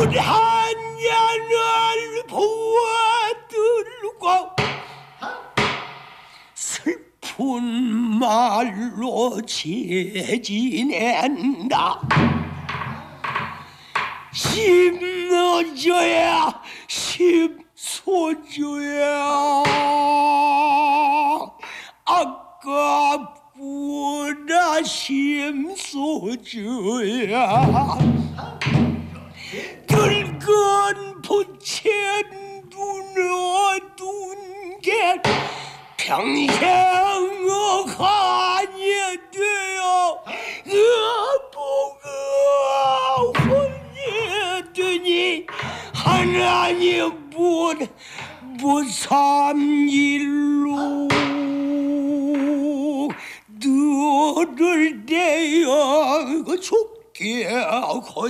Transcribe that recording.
한년을 보아들고 슬픈 말로 지내진다. 심너져야 심소져야 아깝구나 심소져야 늙은 부채 눈어둔 게 평생 어간이 되어 어부가 혼이 하나님 무삼일로 너를 내어 죽게